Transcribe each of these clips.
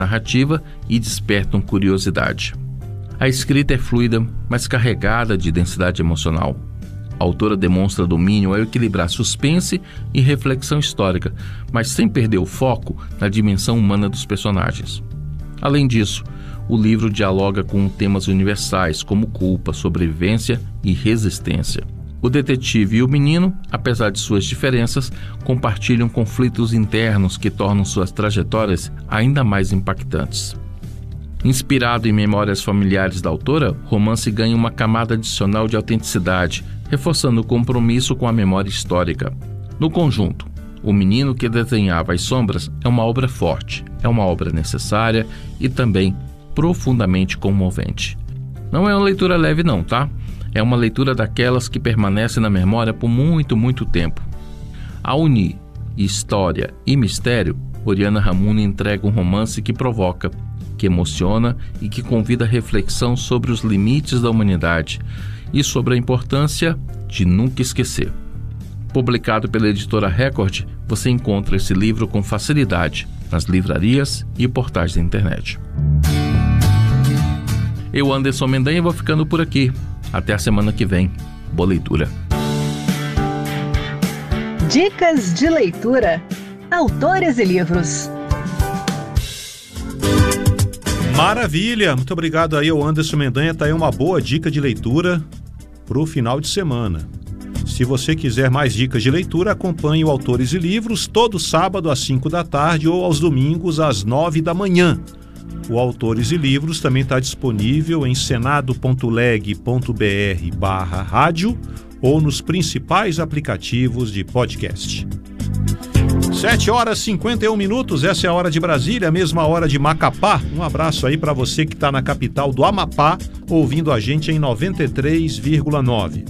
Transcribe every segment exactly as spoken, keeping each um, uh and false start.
narrativa e despertam curiosidade. A escrita é fluida, mas carregada de densidade emocional. A autora demonstra domínio ao equilibrar suspense e reflexão histórica, mas sem perder o foco na dimensão humana dos personagens. Além disso, o livro dialoga com temas universais como culpa, sobrevivência e resistência. O detetive e o menino, apesar de suas diferenças, compartilham conflitos internos que tornam suas trajetórias ainda mais impactantes. Inspirado em memórias familiares da autora, o romance ganha uma camada adicional de autenticidade, reforçando o compromisso com a memória histórica. No conjunto, O Menino que Desenhava as Sombras é uma obra forte, é uma obra necessária e também profundamente comovente. Não é uma leitura leve não, tá? É uma leitura daquelas que permanecem na memória por muito, muito tempo. Ao unir história e mistério, Oriana Ramuni entrega um romance que provoca, que emociona e que convida a reflexão sobre os limites da humanidade e sobre a importância de nunca esquecer. Publicado pela editora Record, você encontra esse livro com facilidade nas livrarias e portais da internet. Eu, Anderson Mendanha, vou ficando por aqui. Até a semana que vem. Boa leitura. Dicas de leitura. Autores e livros. Maravilha! Muito obrigado aí ao Anderson Mendanha. Tá aí uma boa dica de leitura para o final de semana. Se você quiser mais dicas de leitura, acompanhe o Autores e Livros todo sábado às cinco da tarde ou aos domingos às nove da manhã. O Autores e Livros também está disponível em senado.leg.br barra rádio ou nos principais aplicativos de podcast. sete horas e cinquenta e um minutos, essa é a hora de Brasília, a mesma hora de Macapá. Um abraço aí para você que está na capital do Amapá, ouvindo a gente em noventa e três vírgula nove.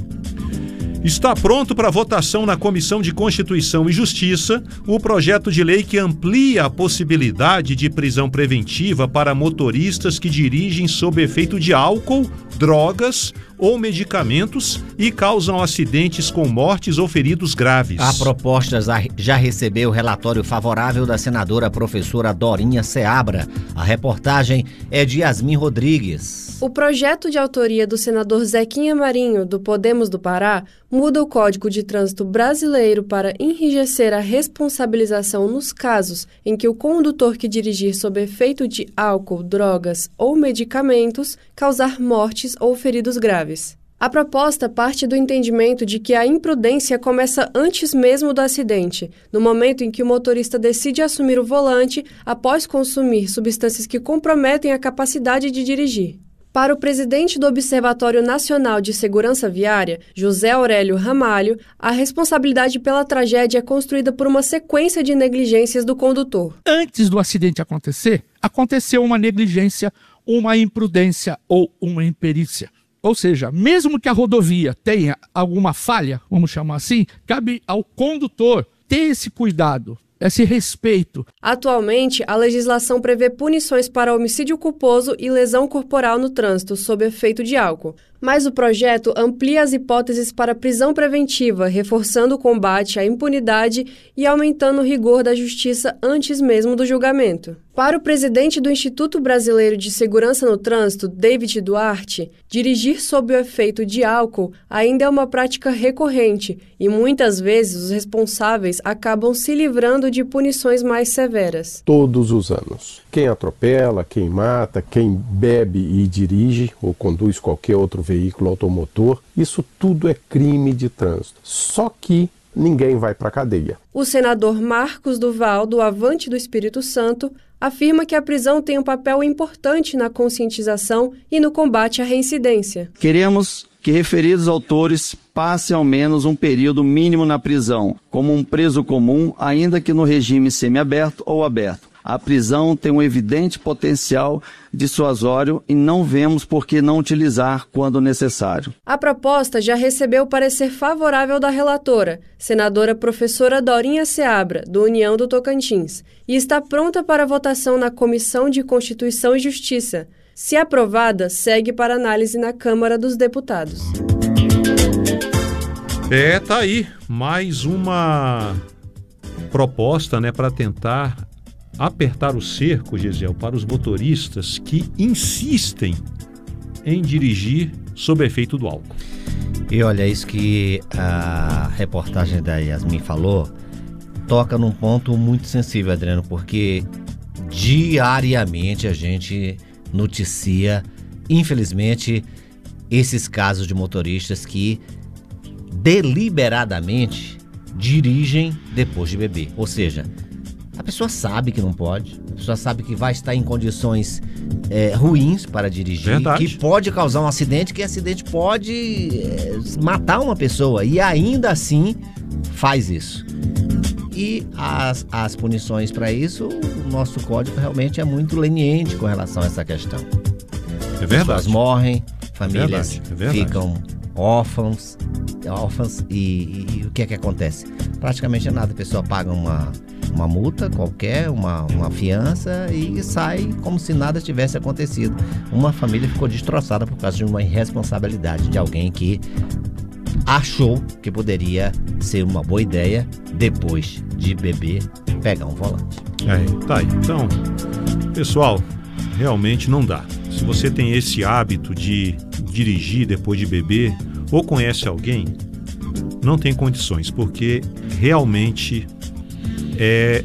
Está pronto para votação na Comissão de Constituição e Justiça o projeto de lei que amplia a possibilidade de prisão preventiva para motoristas que dirigem sob efeito de álcool, drogas ou medicamentos e causam acidentes com mortes ou feridos graves. A proposta já recebeu relatório favorável da senadora professora Dorinha Seabra. A reportagem é de Yasmin Rodrigues. O projeto de autoria do senador Zequinha Marinho, do Podemos do Pará, muda o Código de Trânsito brasileiro para enrijecer a responsabilização nos casos em que o condutor que dirigir sob efeito de álcool, drogas ou medicamentos causar mortes ou feridos graves. A proposta parte do entendimento de que a imprudência começa antes mesmo do acidente, no momento em que o motorista decide assumir o volante após consumir substâncias que comprometem a capacidade de dirigir. Para o presidente do Observatório Nacional de Segurança Viária, José Aurélio Ramalho, a responsabilidade pela tragédia é construída por uma sequência de negligências do condutor. Antes do acidente acontecer, aconteceu uma negligência, uma imprudência ou uma imperícia. Ou seja, mesmo que a rodovia tenha alguma falha, vamos chamar assim, cabe ao condutor ter esse cuidado, esse respeito. Atualmente, a legislação prevê punições para homicídio culposo e lesão corporal no trânsito sob efeito de álcool. Mas o projeto amplia as hipóteses para prisão preventiva, reforçando o combate à impunidade e aumentando o rigor da justiça antes mesmo do julgamento. Para o presidente do Instituto Brasileiro de Segurança no Trânsito, David Duarte, dirigir sob o efeito de álcool ainda é uma prática recorrente e muitas vezes os responsáveis acabam se livrando de punições mais severas. Todos os anos. Quem atropela, quem mata, quem bebe e dirige ou conduz qualquer outro veículo automotor, isso tudo é crime de trânsito. Só que ninguém vai para a cadeia. O senador Marcos Duval, do Avante do Espírito Santo, afirma que a prisão tem um papel importante na conscientização e no combate à reincidência. Queremos que referidos autores passem ao menos um período mínimo na prisão, como um preso comum, ainda que no regime semiaberto ou aberto. A prisão tem um evidente potencial dissuasório e não vemos por que não utilizar quando necessário. A proposta já recebeu o parecer favorável da relatora, senadora professora Dorinha Seabra, do União do Tocantins, e está pronta para votação na Comissão de Constituição e Justiça. Se aprovada, segue para análise na Câmara dos Deputados. É, tá aí mais uma proposta, né, para tentar apertar o cerco, Gisele, para os motoristas que insistem em dirigir sob efeito do álcool. E olha, isso que a reportagem da Yasmin falou toca num ponto muito sensível, Adriano, porque diariamente a gente noticia, infelizmente, esses casos de motoristas que deliberadamente dirigem depois de beber. Ou seja, a pessoa sabe que não pode, a pessoa sabe que vai estar em condições é, ruins para dirigir, Verdade. que pode causar um acidente, que esse acidente pode é, matar uma pessoa, e ainda assim faz isso. E as, as punições para isso, o nosso código realmente é muito leniente com relação a essa questão. É verdade. Pessoas morrem, famílias É verdade, é verdade. ficam órfãos, órfãs e, e, e o que é que acontece? Praticamente nada, a pessoa paga uma, uma multa qualquer, uma, uma fiança e sai como se nada tivesse acontecido. Uma família ficou destroçada por causa de uma irresponsabilidade de alguém que achou que poderia ser uma boa ideia, depois de beber, pegar um volante. É, tá aí. Então, pessoal, realmente não dá. Se você tem esse hábito de dirigir depois de beber ou conhece alguém, não tem condições, porque realmente é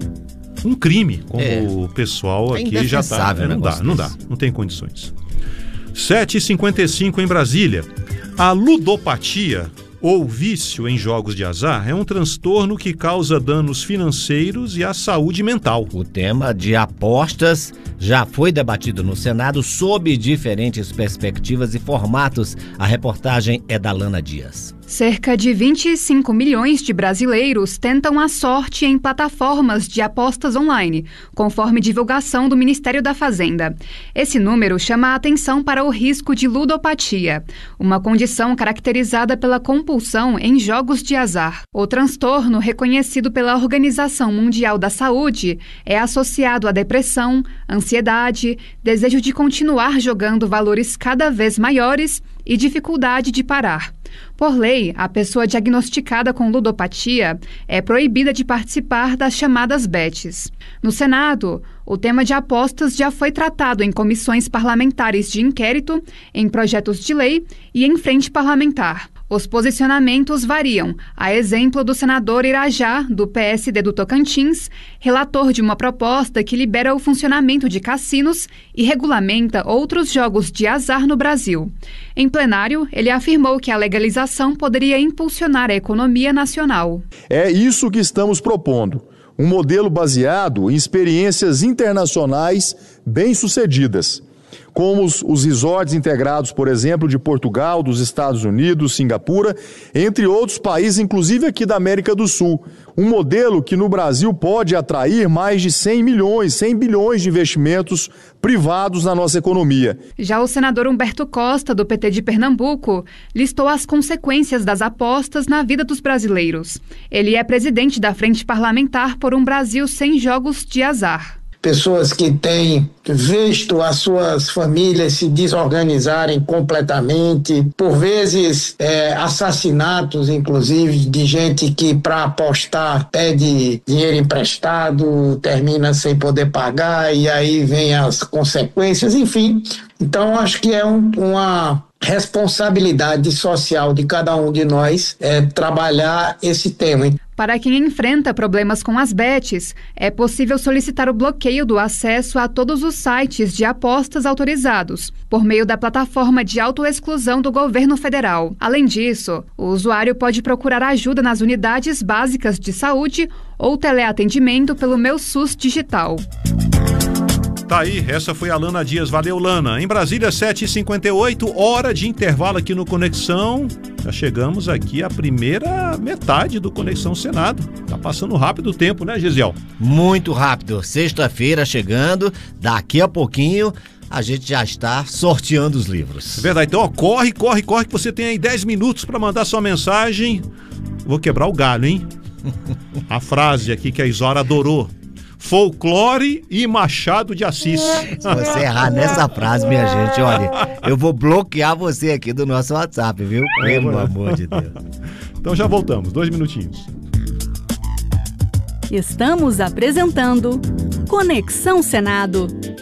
um crime, como É. o pessoal É aqui já está. indefensável um Não dá, negócio não dá, desse. não tem condições. sete e cinquenta e cinco em Brasília. A ludopatia, ou vício em jogos de azar, é um transtorno que causa danos financeiros e à saúde mental. O tema de apostas já foi debatido no Senado sob diferentes perspectivas e formatos. A reportagem é da Lana Dias. Cerca de vinte e cinco milhões de brasileiros tentam a sorte em plataformas de apostas online, conforme divulgação do Ministério da Fazenda. Esse número chama a atenção para o risco de ludopatia, uma condição caracterizada pela compulsão em jogos de azar. O transtorno, reconhecido pela Organização Mundial da Saúde, é associado a depressão, ansiedade, desejo de continuar jogando valores cada vez maiores e dificuldade de parar. Por lei, a pessoa diagnosticada com ludopatia é proibida de participar das chamadas bets. No Senado, o tema de apostas já foi tratado em comissões parlamentares de inquérito, em projetos de lei e em frente parlamentar. Os posicionamentos variam, a exemplo do senador Irajá, do P S D do Tocantins, relator de uma proposta que libera o funcionamento de cassinos e regulamenta outros jogos de azar no Brasil. Em plenário, ele afirmou que a legalização poderia impulsionar a economia nacional. É isso que estamos propondo. Um modelo baseado em experiências internacionais bem-sucedidas, como os, os resorts integrados, por exemplo, de Portugal, dos Estados Unidos, Singapura, entre outros países, inclusive aqui da América do Sul. Um modelo que no Brasil pode atrair mais de cem milhões, cem bilhões de investimentos privados na nossa economia. Já o senador Humberto Costa, do P T de Pernambuco, listou as consequências das apostas na vida dos brasileiros. Ele é presidente da Frente Parlamentar por um Brasil Sem Jogos de Azar. Pessoas que têm visto as suas famílias se desorganizarem completamente, por vezes é, assassinatos, inclusive, de gente que para apostar pede dinheiro emprestado, termina sem poder pagar e aí vem as consequências, enfim. Então, acho que é um, uma responsabilidade social de cada um de nós é, trabalhar esse tema. Para quem enfrenta problemas com as bets, é possível solicitar o bloqueio do acesso a todos os sites de apostas autorizados, por meio da plataforma de autoexclusão do governo federal. Além disso, o usuário pode procurar ajuda nas unidades básicas de saúde ou teleatendimento pelo Meu SUS Digital. Tá aí, essa foi a Lana Dias. Valeu, Lana. Em Brasília, sete e cinquenta e oito, hora de intervalo aqui no Conexão. Já chegamos aqui à primeira metade do Conexão Senado. Tá passando rápido o tempo, né, Gisele? Muito rápido. Sexta-feira chegando, daqui a pouquinho a gente já está sorteando os livros. É verdade. Então, ó, corre, corre, corre, que você tem aí dez minutos para mandar sua mensagem. Vou quebrar o galho, hein? A frase aqui que a Isora adorou. Folclore e Machado de Assis. Se você errar nessa frase, minha gente, olha, eu vou bloquear você aqui do nosso WhatsApp, viu? Pelo amor de Deus. Então já voltamos, dois minutinhos. Estamos apresentando Conexão Senado.